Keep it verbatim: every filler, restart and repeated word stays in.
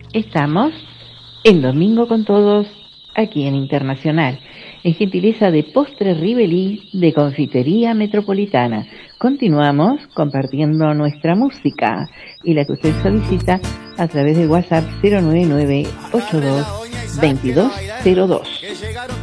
Estamos en Domingo con Todos, aquí en Internacional, en gentileza de Postres Rivelí de Confitería Metropolitana. Continuamos compartiendo nuestra música y la que usted solicita a través del WhatsApp cero nueve nueve ocho dos dos dos cero dos.